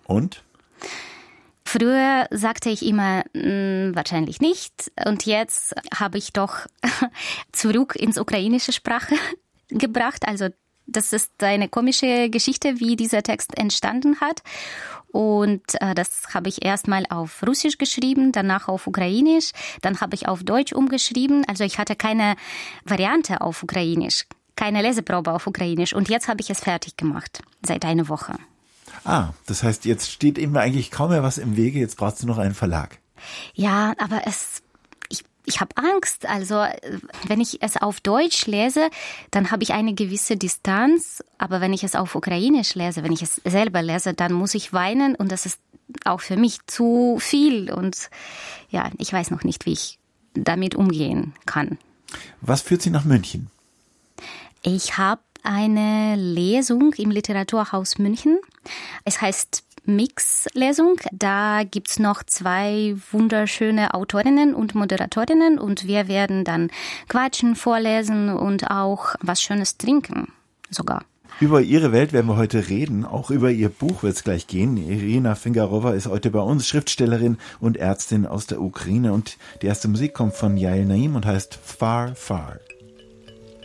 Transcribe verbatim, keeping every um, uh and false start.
Und? Früher sagte ich immer, mh, wahrscheinlich nicht. Und jetzt habe ich doch zurück ins ukrainische Sprache gebracht. Also das ist eine komische Geschichte, wie dieser Text entstanden hat. Und äh, das habe ich erstmal auf Russisch geschrieben, danach auf Ukrainisch, dann habe ich auf Deutsch umgeschrieben. Also ich hatte keine Variante auf Ukrainisch, keine Leseprobe auf Ukrainisch. Und jetzt habe ich es fertig gemacht, seit einer Woche. Ah, das heißt, jetzt steht eben eigentlich kaum mehr was im Wege, jetzt brauchst du noch einen Verlag. Ja, aber es, ich, ich habe Angst. Also wenn ich es auf Deutsch lese, dann habe ich eine gewisse Distanz. Aber wenn ich es auf Ukrainisch lese, wenn ich es selber lese, dann muss ich weinen. Und das ist auch für mich zu viel. Und ja, ich weiß noch nicht, wie ich damit umgehen kann. Was führt Sie nach München? Ich habe eine Lesung im Literaturhaus München. Es heißt Mix-Lesung. Da gibt's noch zwei wunderschöne Autorinnen und Moderatorinnen und wir werden dann quatschen, vorlesen und auch was Schönes trinken sogar. Über Ihre Welt werden wir heute reden, auch über Ihr Buch wird es gleich gehen. Irina Fingarova ist heute bei uns, Schriftstellerin und Ärztin aus der Ukraine und die erste Musik kommt von Yael Naim und heißt Far, Far.